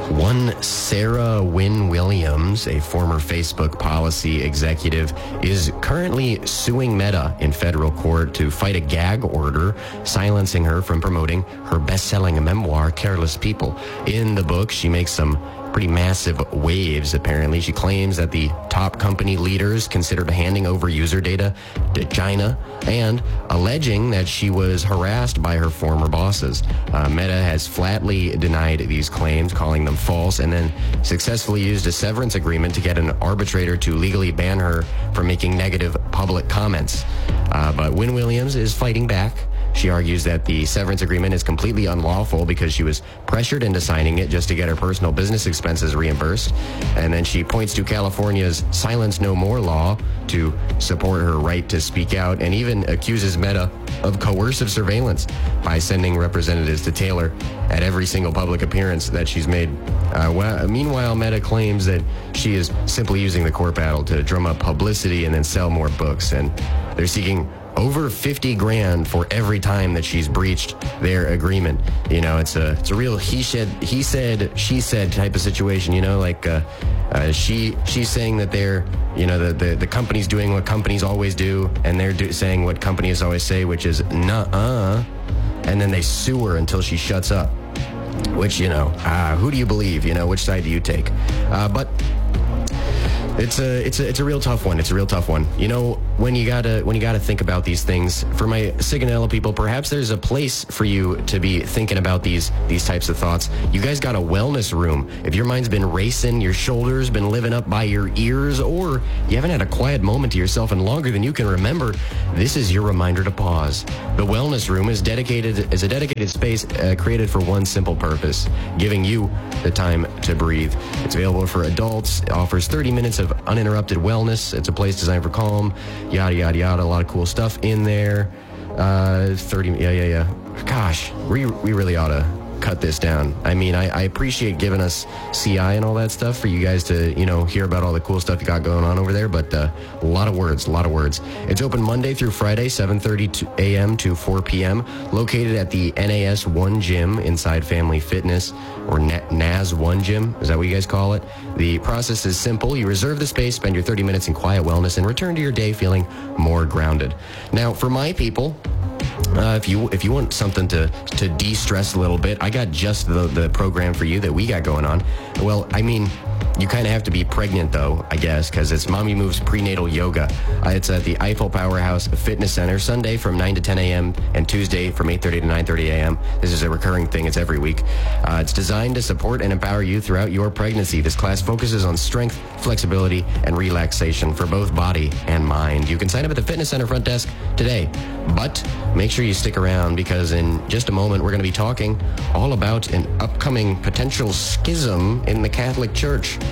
One Sarah Wynne Williams, a former Facebook policy executive, is currently suing Meta in federal court to fight a gag order silencing her from promoting her best-selling memoir, Careless People. In the book, she makes some pretty massive waves, apparently. She claims that the top company leaders considered handing over user data to China and alleging that she was harassed by her former bosses. Meta has flatly denied these claims, calling them false, and then successfully used a severance agreement to get an arbitrator to legally ban her from making negative public comments. But Wynne Williams is fighting back. She argues that the severance agreement is completely unlawful because she was pressured into signing it just to get her personal business expenses reimbursed. And then she points to California's Silence No More law to support her right to speak out, and even accuses Meta of coercive surveillance by sending representatives to Taylor at every single public appearance that she's made. Meanwhile, Meta claims that she is simply using the court battle to drum up publicity and then sell more books. And they're seeking over 50 grand for every time that she's breached their agreement. You know, it's a real he said, she said type of situation, you know, like she's saying that they're, you know, the company's doing what companies always do, and they're saying what companies always say, which is nuh-uh, and then they sue her until she shuts up. Which, you know, who do you believe? You know, which side do you take? But it's a real tough one. It's a real tough one. You know, when you gotta think about these things, for my Sigonella people, perhaps there's a place for you to be thinking about these types of thoughts. You guys got a wellness room. If your mind's been racing, your shoulders been living up by your ears, or you haven't had a quiet moment to yourself in longer than you can remember, this is your reminder to pause. The wellness room is a dedicated space created for one simple purpose: giving you the time to breathe. It's available for adults. It offers 30 minutes of uninterrupted wellness. It's a place designed for calm, yada, yada, yada. A lot of cool stuff in there. 30, yeah. Gosh, we really ought to cut this down. I mean, I appreciate giving us CI and all that stuff for you guys to, you know, hear about all the cool stuff you got going on over there, but a lot of words. It's open Monday through Friday, 7:30 a.m. to 4 p.m., located at the NAS One Gym inside Family Fitness, or NAS One Gym. Is that what you guys call it? The process is simple. You reserve the space, spend your 30 minutes in quiet wellness, and return to your day feeling more grounded. Now, for my people, if you want something to de-stress a little bit, I got just the program for you that we got going on. Well, I mean, you kind of have to be pregnant, though, I guess, because it's Mommy Moves Prenatal Yoga. It's at the Eiffel Powerhouse Fitness Center, Sunday from 9 to 10 a.m. and Tuesday from 8:30 to 9:30 a.m. This is a recurring thing. It's every week. It's designed to support and empower you throughout your pregnancy. This class focuses on strength, flexibility, and relaxation for both body and mind. You can sign up at the Fitness Center front desk today, but make sure you stick around, because in just a moment we're going to be talking all about an upcoming potential schism in the Catholic Church.